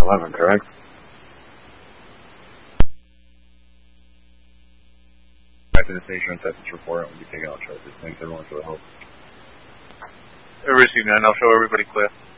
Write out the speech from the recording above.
11, correct? Back to the station and set this report, and we'll be taking out charges. Thanks everyone for the help. Received 9, I'll show everybody clear.